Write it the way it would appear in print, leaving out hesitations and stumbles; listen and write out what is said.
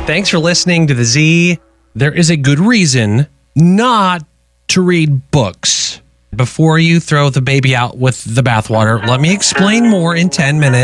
Thanks for listening to the Z. There is a good reason not to read books. Before you throw the baby out with the bathwater, let me explain more in 10 minutes.